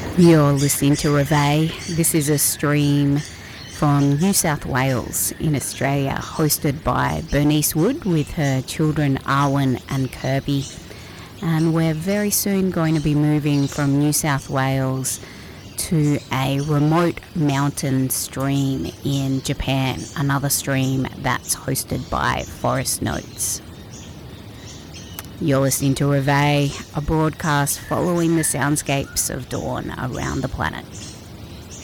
You're listening to Reveille. This is a stream from New South Wales in Australia, hosted by Bernice Wood with her children Arwen and Kirby. And we're very soon going to be moving from New South Wales to a remote mountain stream in Japan, another stream that's hosted by Forest Notes. You're listening to Reveille, a broadcast following the soundscapes of dawn around the planet.